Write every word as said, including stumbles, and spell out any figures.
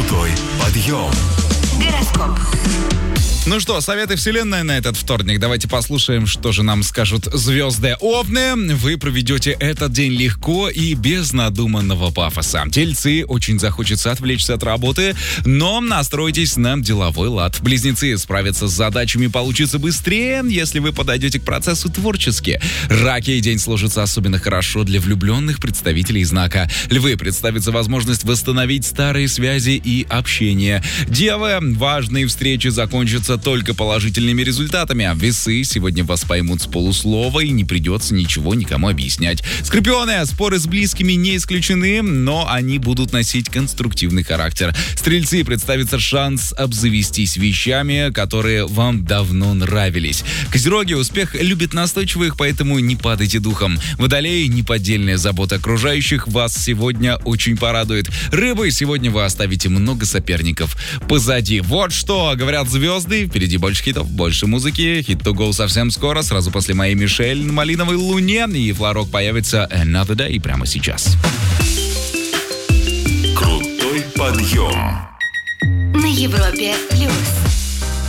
Крутой подъем. Гороскоп. Ну что, советы вселенной на этот вторник. Давайте послушаем, что же нам скажут звезды. Овны, вы проведете этот день легко и без надуманного пафоса. Тельцы, очень захочется отвлечься от работы, но настройтесь на деловой лад. Близнецы, справиться с задачами получится быстрее, если вы подойдете к процессу творчески. Раки, день сложится особенно хорошо для влюбленных представителей знака. Львы, представится возможность восстановить старые связи и общение. Девы, важные встречи закончатся только положительными результатами. Весы, сегодня вас поймут с полуслова и не придется ничего никому объяснять. Скорпионы, споры с близкими не исключены, но они будут носить конструктивный характер. Стрельцы, представится шанс обзавестись вещами, которые вам давно нравились. Козероги, успех любит настойчивых, поэтому не падайте духом. Водолеи, неподдельная забота окружающих вас сегодня очень порадует. Рыбы, сегодня вы оставите много соперников позади. Вот что говорят звезды. Впереди больше хитов, больше музыки. Hit to go совсем скоро, сразу после моей Мишель на малиновой луне. И Флорок появится Another Day прямо сейчас. Крутой подъем. На Европе плюс.